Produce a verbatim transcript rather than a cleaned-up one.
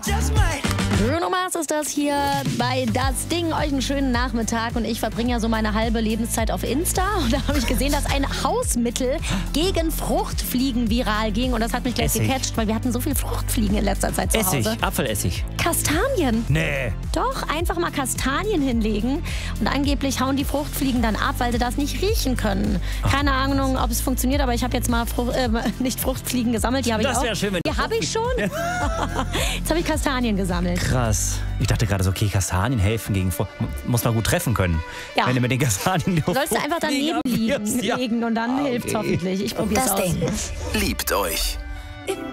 Bruno Mars ist das hier bei Das Ding. Euch einen schönen Nachmittag. Und ich verbringe ja so meine halbe Lebenszeit auf Insta. Und da habe ich gesehen, dass ein Hausmittel gegen Fruchtfliegen viral ging. Und das hat mich gleich Essig. gecatcht, weil wir hatten so viel Fruchtfliegen in letzter Zeit zu Essig, Hause. Apfelessig. Kastanien. Nee. Doch, einfach mal Kastanien hinlegen. Und angeblich hauen die Fruchtfliegen dann ab, weil sie das nicht riechen können. Keine Ahnung, ob es funktioniert, aber ich habe jetzt mal Frucht, äh, nicht Fruchtfliegen gesammelt. Die habe ich Das auch. wäre schön, wenn Die du habe ich schon. Jetzt habe ich Kastanien gesammelt. Krass. Ich dachte gerade so, okay, Kastanien helfen gegen Frucht. Muss man gut treffen können. Ja. Wenn du mit den Kastanien die Sollst du einfach daneben liegen, ja. legen und dann Ah, hilft's okay. hoffentlich. Ich probier's Das aus. Ding. Liebt euch.